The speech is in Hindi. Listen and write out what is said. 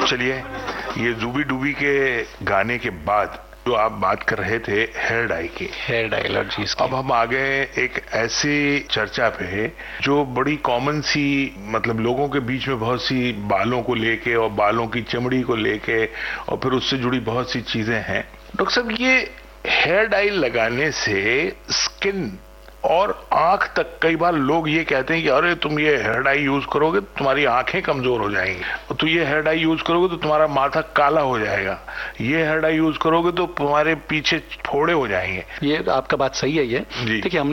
चलिए, ये ज़ूबी डूबी के गाने के बाद जो आप बात कर रहे थे हेयर डाई की, हेयर डाई एलर्जीज की, अब हम आ गए एक ऐसी चर्चा पे जो बड़ी कॉमन सी, मतलब लोगों के बीच में बहुत सी बालों को लेके और बालों की चमड़ी को लेके और फिर उससे जुड़ी बहुत सी चीजें हैं। डॉक्टर साहब, ये हेयर डाई लगाने से स्किन और आंख तक, कई बार लोग ये कहते हैं कि अरे तुम ये हेयर डाई यूज करोगे तो तुम्हारी आंखें कमजोर हो जाएंगी, और तुम ये हेयर डाई यूज करोगे तो तुम्हारा माथा काला हो जाएगा, ये हेयर डाई यूज करोगे तो तुम्हारे पीछे फोड़े हो जाएंगे। ये आपका बात सही है। ये देखिए, हमने